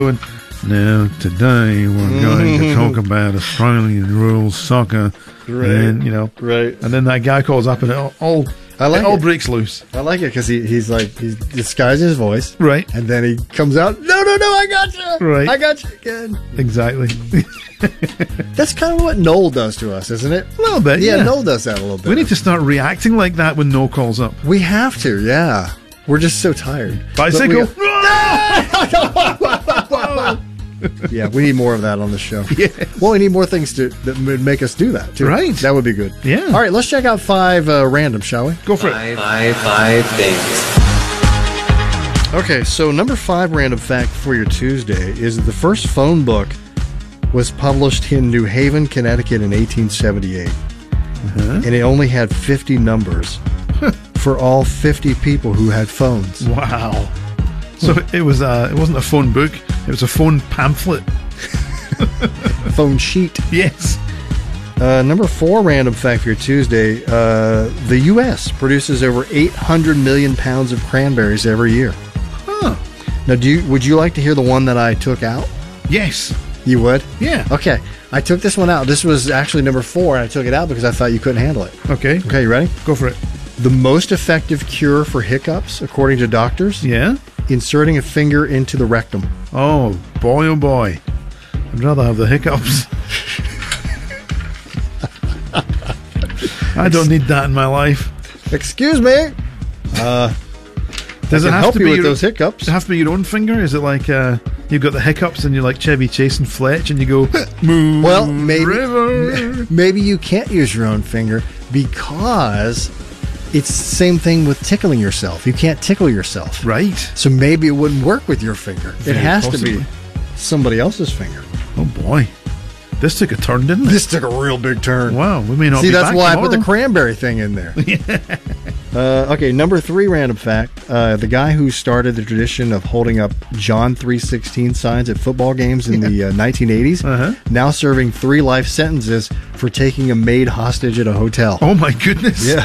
Now, today we're going to talk about Australian rules soccer. Right. And, right. And then that guy calls up and it all breaks loose. I like it because he's disguising his voice. Right. And then he comes out, no, I got you. Right. I got you again. Exactly. That's kind of what Noel does to us, isn't it? A little bit, yeah. Noel does that a little bit. We need to start reacting like that when Noel calls up. We have to, yeah. We're just so tired. Bicycle. Yeah, we need more of that on the show. Yes. Well, we need more things that would make us do that, too. Right. That would be good. Yeah. All right, let's check out 5 random, shall we? Go for it. Five things. Okay, so number 5 random fact for your Tuesday is that the first phone book was published in New Haven, Connecticut in 1878. And it only had 50 numbers for all 50 people who had phones. Wow. So it wasn't a phone book, it was a phone pamphlet. Phone sheet. Yes. Number 4 random fact for your Tuesday, the U.S. produces over 800 million pounds of cranberries every year. Huh. Now, would you like to hear the one that I took out? Yes. You would? Yeah. Okay. I took this one out. This was actually number 4, and I took it out because I thought you couldn't handle it. Okay. Okay, you ready? Go for it. The most effective cure for hiccups, according to doctors, Yeah? inserting a finger into the rectum. Oh boy. I'd rather have the hiccups. I don't need that in my life. Excuse me. Does it have help to you be with those hiccups? Does it have to be your own finger? Is it like you've got the hiccups and you're like Chevy Chase and Fletch and you go, Moon Well, River. maybe you can't use your own finger because it's the same thing with tickling yourself. You can't tickle yourself. Right. So maybe it wouldn't work with your finger. Very it has possibly. to be somebody else's finger. Oh boy. This took a turn, didn't it? This took a real big turn. Wow, we may not See, be that's back why tomorrow. I put the cranberry thing in there. Okay, number 3 random fact. The guy who started the tradition of holding up John 3:16 signs at football games in the 1980s, now serving 3 life sentences for taking a maid hostage at a hotel. Oh my goodness. Yeah.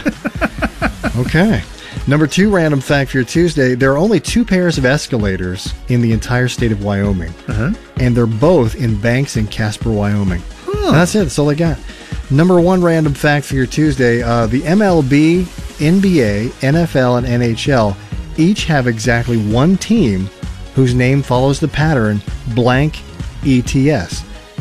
Okay. Number 2 random fact for your Tuesday. There are only 2 pairs of escalators in the entire state of Wyoming. And they're both in banks in Casper, Wyoming. And that's it. That's all I got. Number 1 random fact for your Tuesday. The MLB, NBA, NFL, and NHL each have exactly 1 team whose name follows the pattern blank ETS.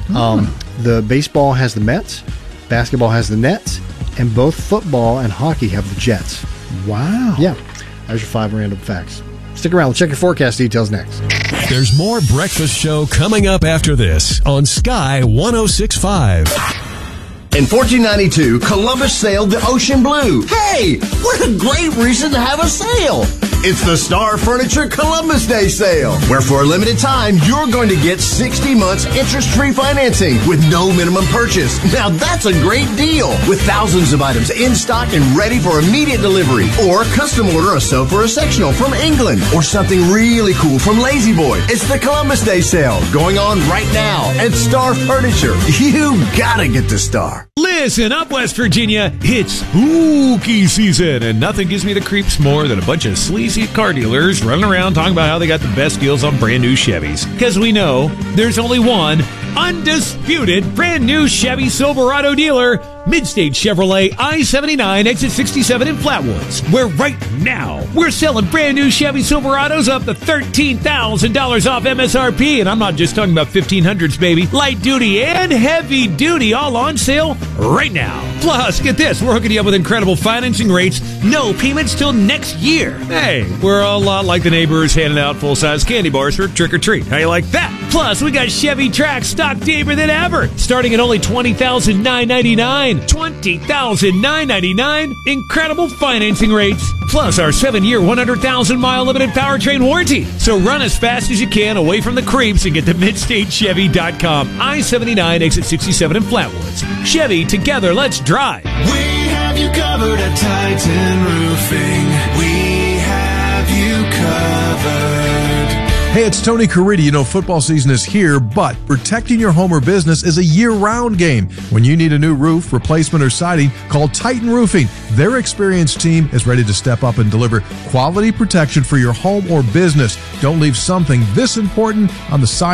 The baseball has the Mets, basketball has the Nets, and both football and hockey have the Jets. Wow. Yeah. There's your 5 random facts. Stick around. We'll check your forecast details next. There's more Breakfast Show coming up after this on Sky 106.5. In 1492, Columbus sailed the ocean blue. Hey, what a great reason to have a sale! It's the Star Furniture Columbus Day sale, where for a limited time, you're going to get 60 months interest-free financing with no minimum purchase. Now that's a great deal, with thousands of items in stock and ready for immediate delivery. Or custom order a sofa or a sectional from England, or something really cool from Lazy Boy. It's the Columbus Day sale, going on right now at Star Furniture. You gotta get to Star. Listen up, West Virginia. It's spooky season, and nothing gives me the creeps more than a bunch of sleazy car dealers running around talking about how they got the best deals on brand new Chevys. Because we know there's only one undisputed brand new Chevy Silverado dealer, Midstate Chevrolet I-79 exit 67 in Flatwoods, where right now we're selling brand new Chevy Silverados up to $13,000 off MSRP, and I'm not just talking about 1500s, baby. Light duty and heavy duty all on sale right now. Plus, get this, we're hooking you up with incredible financing rates, no payments till next year. Hey, we're a lot like the neighbors handing out full-size candy bars for trick-or-treat. How you like that? Plus, we got Chevy Trax stock deeper than ever, starting at only $20,999. $20,999. Incredible financing rates. Plus our 7-year, 100,000-mile limited powertrain warranty. So run as fast as you can away from the creeps and get to MidstateChevy.com. I-79 exit 67 in Flatwoods. Chevy, together, let's drive. We have you covered at Titan Roofing. We have you covered. Hey, it's Tony Caridi. You know, football season is here, but protecting your home or business is a year-round game. When you need a new roof, replacement, or siding, call Titan Roofing. Their experienced team is ready to step up and deliver quality protection for your home or business. Don't leave something this important on the side